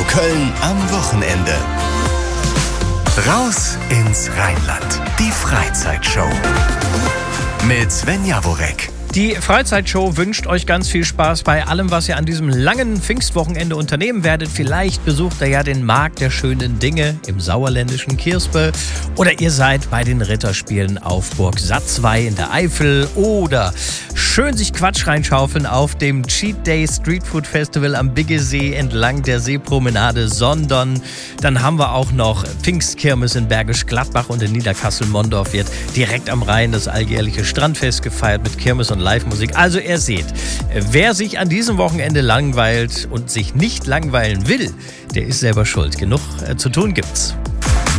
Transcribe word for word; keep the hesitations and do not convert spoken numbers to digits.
Radio Köln am Wochenende. Raus ins Rheinland. Die Freizeitshow. Mit Sven Jaworek. Die Freizeitshow wünscht euch ganz viel Spaß bei allem, was ihr an diesem langen Pfingstwochenende unternehmen werdet. Vielleicht besucht ihr ja den Markt der schönen Dinge im sauerländischen Kirspe. Oder ihr seid bei den Ritterspielen auf Burg Satzwey in der Eifel. Oder schön sich Quatsch reinschaufeln auf dem Cheat Day Street Food Festival am Biggesee entlang der Seepromenade Sondern. Dann haben wir auch noch Pfingstkirmes in Bergisch Gladbach und in Niederkassel-Mondorf wird direkt am Rhein das alljährliche Strandfest gefeiert mit Kirmes und Live-Musik. Also ihr seht, wer sich an diesem Wochenende langweilt und sich nicht langweilen will, der ist selber schuld. Genug äh, zu tun gibt's.